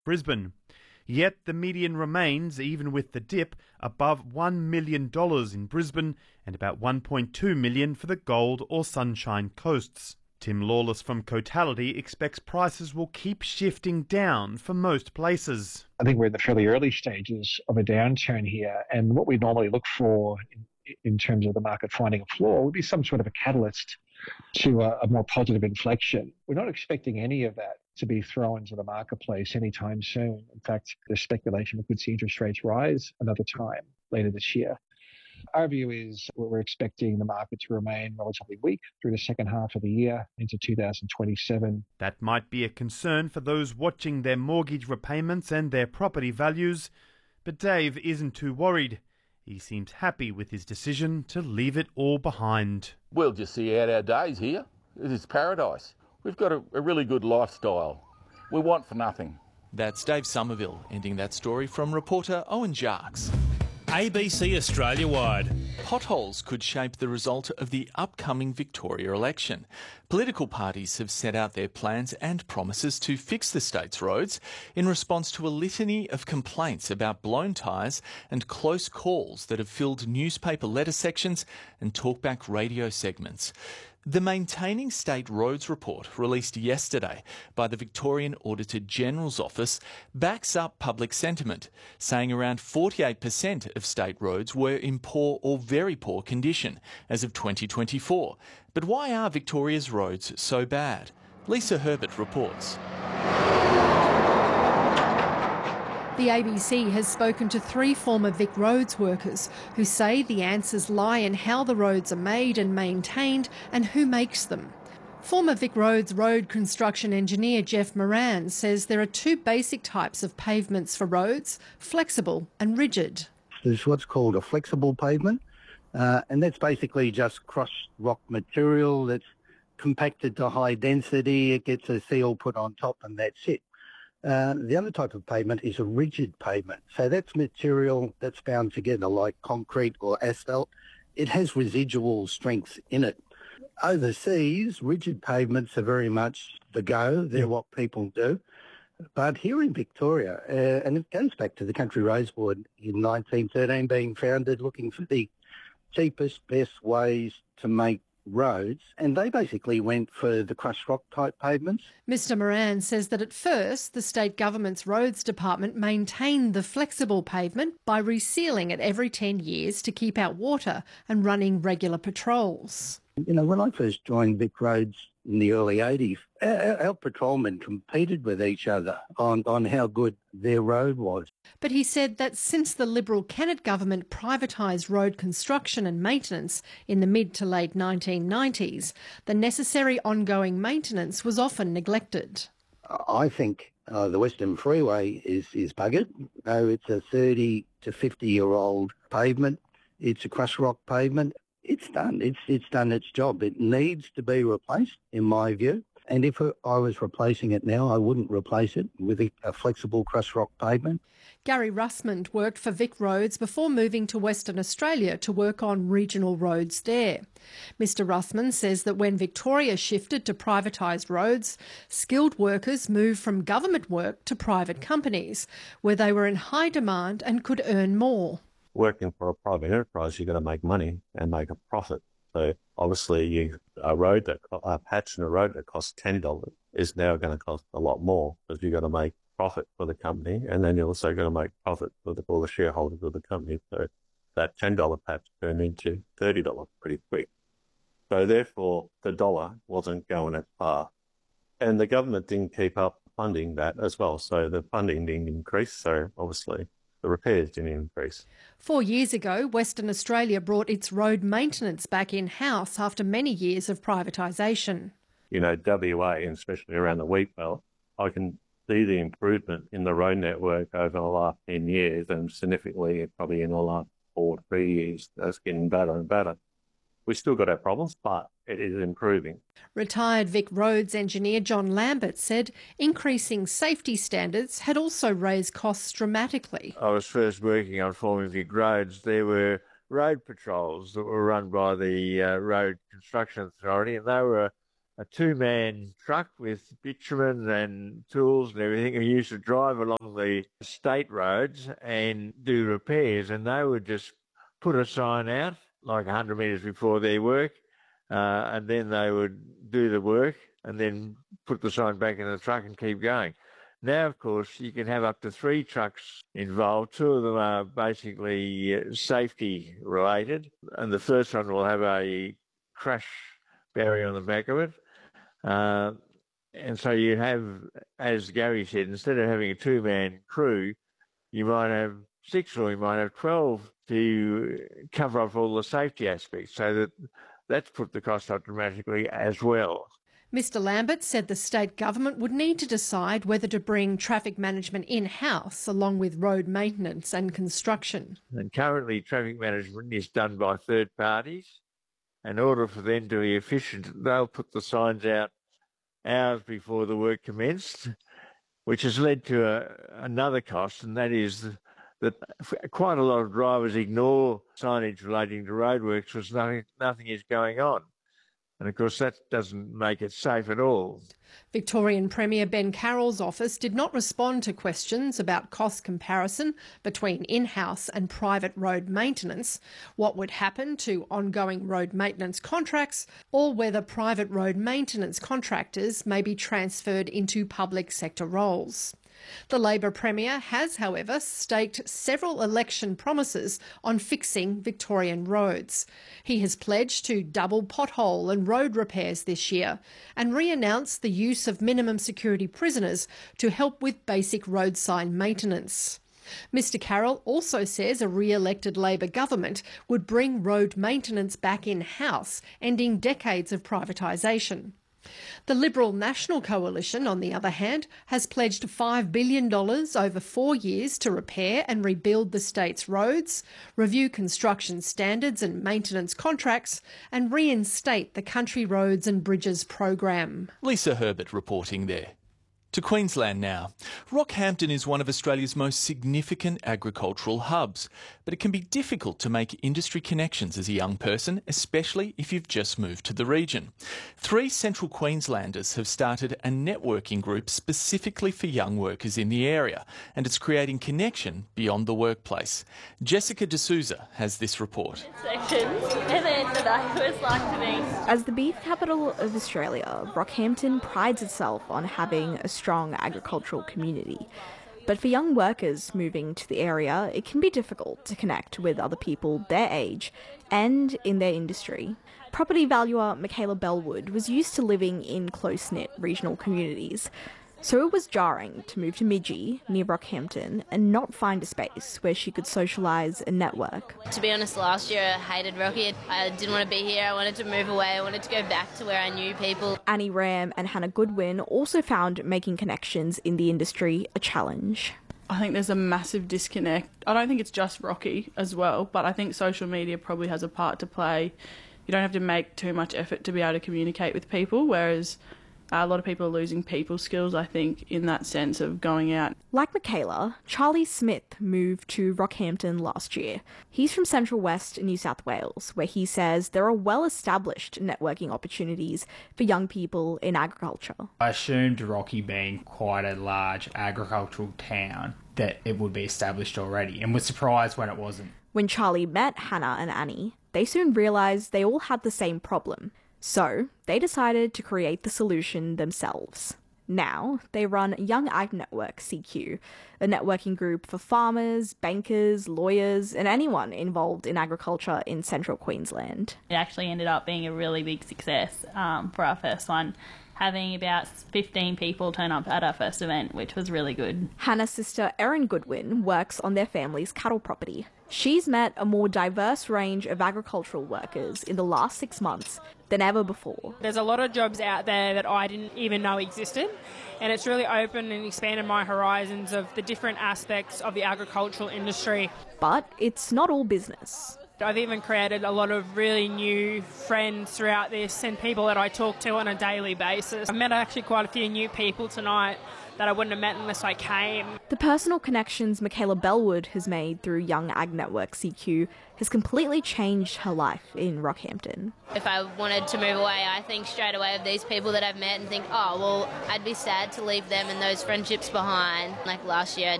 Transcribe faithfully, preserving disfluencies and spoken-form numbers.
Brisbane. Yet the median remains, even with the dip, above one million dollars in Brisbane and about one point two million dollars for the Gold or Sunshine Coasts. Tim Lawless from Cotality expects prices will keep shifting down for most places. I think we're in the fairly early stages of a downturn here, and what we normally look for in, in terms of the market finding a floor would be some sort of a catalyst to a, a more positive inflection. We're not expecting any of that to be thrown into the marketplace anytime soon. In fact, there's speculation we could see interest rates rise another time later this year. Our view is we're expecting the market to remain relatively weak through the second half of the year into two thousand twenty-seven. That might be a concern for those watching their mortgage repayments and their property values, but Dave isn't too worried. He seems happy with his decision to leave it all behind. We'll just see out our days here. This is paradise. We've got a, a really good lifestyle. We want for nothing. That's Dave Somerville ending that story from reporter Owen Jarks. A B C Australia-wide. Potholes could shape the result of the upcoming Victoria election. Political parties have set out their plans and promises to fix the state's roads in response to a litany of complaints about blown tyres and close calls that have filled newspaper letter sections and talkback radio segments. The Maintaining State Roads report, released yesterday by the Victorian Auditor General's Office, backs up public sentiment, saying around forty-eight percent of state roads were in poor or very poor condition as of twenty twenty-four. But why are Victoria's roads so bad? Lisa Herbert reports. The A B C has spoken to three former Vic Roads workers who say the answers lie in how the roads are made and maintained and who makes them. Former Vic Roads road construction engineer Jeff Moran says there are two basic types of pavements for roads, flexible and rigid. There's what's called a flexible pavement, uh, and that's basically just crushed rock material that's compacted to high density. It gets a seal put on top and that's it. Uh, the other type of pavement is a rigid pavement. So that's material that's bound together like concrete or asphalt. It has residual strength in it. Overseas, rigid pavements are very much the go. They're what people do. But here in Victoria, uh, and it goes back to the Country Roads Board in nineteen thirteen being founded, looking for the cheapest, best ways to make roads, and they basically went for the crushed rock type pavements. Mister Moran says that at first the state government's roads department maintained the flexible pavement by resealing it every ten years to keep out water and running regular patrols. You know, when I first joined Vic Roads in the early eighties, our, our patrolmen competed with each other on, on how good their road was. But he said that since the Liberal Kennett government privatised road construction and maintenance in the mid to late nineteen nineties, the necessary ongoing maintenance was often neglected. I think uh, the Western Freeway is, is buggered. Oh, it's a thirty to fifty year old pavement. It's a crushed rock pavement. It's done. It's it's done its job. It needs to be replaced, in my view. And if I was replacing it now, I wouldn't replace it with a, a flexible crushed rock pavement. Gary Russmond worked for Vic Roads before moving to Western Australia to work on regional roads there. Mister Russmond says that when Victoria shifted to privatised roads, skilled workers moved from government work to private companies, where they were in high demand and could earn more. Working for a private enterprise, you've got to make money and make a profit. So obviously, you, a road that a patch in a road that costs ten dollars is now going to cost a lot more because you've got to make profit for the company, and then you're also going to make profit for the, all the shareholders of the company. So that ten dollar patch turned into thirty dollars pretty quick. So therefore, the dollar wasn't going as far, and the government didn't keep up funding that as well. So the funding didn't increase. So obviously, the repairs didn't increase. Four years ago, Western Australia brought its road maintenance back in-house after many years of privatisation. You know, W A, and especially around the wheat belt, I can see the improvement in the road network over the last ten years, and significantly probably in the last four to three years. That's getting better and better. We've still got our problems, but it is improving. Retired Vic Roads engineer John Lambert said increasing safety standards had also raised costs dramatically. I was first working on forming Vic Roads. There were road patrols that were run by the uh, Road Construction Authority, and they were a two-man truck with bitumen and tools and everything who used to drive along the state roads and do repairs, and they would just put a sign out like one hundred metres before their work, uh, and then they would do the work and then put the sign back in the truck and keep going. Now, of course, you can have up to three trucks involved. Two of them are basically safety related, and the first one will have a crash barrier on the back of it. Uh, and so you have, as Gary said, instead of having a two-man crew, you might have six or you might have twelve to cover off all the safety aspects, so that that's put the cost up dramatically as well. Mr Lambert said the state government would need to decide whether to bring traffic management in-house along with road maintenance and construction. And currently traffic management is done by third parties. In order for them to be efficient, they'll put the signs out hours before the work commenced, which has led to a, another cost, and that is that quite a lot of drivers ignore signage relating to roadworks because nothing, nothing is going on. And of course that doesn't make it safe at all. Victorian Premier Ben Carroll's office did not respond to questions about cost comparison between in-house and private road maintenance, what would happen to ongoing road maintenance contracts, or whether private road maintenance contractors may be transferred into public sector roles. The Labor Premier has, however, staked several election promises on fixing Victorian roads. He has pledged to double pothole and road repairs this year and re-announced the use of minimum security prisoners to help with basic road sign maintenance. Mr Carroll also says a re-elected Labor government would bring road maintenance back in-house, ending decades of privatisation. The Liberal National Coalition, on the other hand, has pledged five billion dollars over four years to repair and rebuild the state's roads, review construction standards and maintenance contracts, and reinstate the Country Roads and Bridges program. Lisa Herbert reporting there. To Queensland now. Rockhampton is one of Australia's most significant agricultural hubs, but it can be difficult to make industry connections as a young person, especially if you've just moved to the region. Three Central Queenslanders have started a networking group specifically for young workers in the area, and it's creating connection beyond the workplace. Jessica D'Souza has this report. Sections, and then I always like to be. As the beef capital of Australia, Rockhampton prides itself on having a strong agricultural community. But for young workers moving to the area, it can be difficult to connect with other people their age and in their industry. Property valuer Michaela Bellwood was used to living in close-knit regional communities, so it was jarring to move to Midgee, near Rockhampton, and not find a space where she could socialise and network. To be honest, last year I hated Rocky. I didn't want to be here. I wanted to move away. I wanted to go back to where I knew people. Annie Ram and Hannah Goodwin also found making connections in the industry a challenge. I think there's a massive disconnect. I don't think it's just Rocky as well, but I think social media probably has a part to play. You don't have to make too much effort to be able to communicate with people, whereas a lot of people are losing people skills, I think, in that sense of going out. Like Michaela, Charlie Smith moved to Rockhampton last year. He's from Central West New South Wales, where he says there are well-established networking opportunities for young people in agriculture. I assumed Rocky being quite a large agricultural town, that it would be established already, and was surprised when it wasn't. When Charlie met Hannah and Annie, they soon realised they all had the same problem. So, they decided to create the solution themselves. Now, they run Young Ag Network C Q, a networking group for farmers, bankers, lawyers, and anyone involved in agriculture in central Queensland. It actually ended up being a really big success um, for our first one, having about fifteen people turn up at our first event, which was really good. Hannah's sister Erin Goodwin works on their family's cattle property. She's met a more diverse range of agricultural workers in the last six months than ever before. There's a lot of jobs out there that I didn't even know existed, and it's really opened and expanded my horizons of the different aspects of the agricultural industry. But it's not all business. I've even created a lot of really new friends throughout this and people that I talk to on a daily basis. I met actually quite a few new people tonight that I wouldn't have met unless I came. The personal connections Michaela Bellwood has made through Young Ag Network C Q has completely changed her life in Rockhampton. If I wanted to move away, I think straight away of these people that I've met and think, oh, well, I'd be sad to leave them and those friendships behind. Like last year,